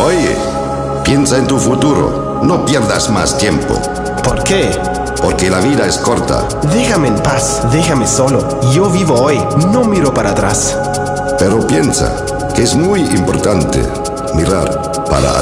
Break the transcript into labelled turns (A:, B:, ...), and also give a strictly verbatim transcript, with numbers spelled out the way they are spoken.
A: Oye, piensa en tu futuro. No pierdas más tiempo.
B: ¿Por qué?
A: Porque la vida es corta.
B: Déjame en paz, déjame solo. Yo vivo hoy, no miro para atrás.
A: Pero piensa que es muy importante mirar para atrás.